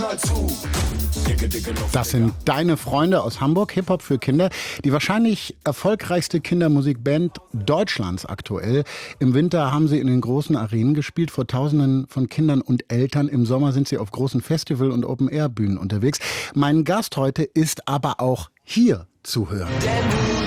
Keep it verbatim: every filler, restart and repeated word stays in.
knall zu. Dicke, dicke Luft, Das sind Deine Freunde aus Hamburg, Hip-Hop für Kinder. Die wahrscheinlich erfolgreichste Kindermusikband Deutschlands aktuell. Im Winter haben sie in den großen Arenen gespielt, vor Tausenden von Kindern und Eltern. Im Sommer sind sie auf großen Festival- und Open-Air-Bühnen unterwegs. Mein Gast heute ist aber auch hier zu hören. denn du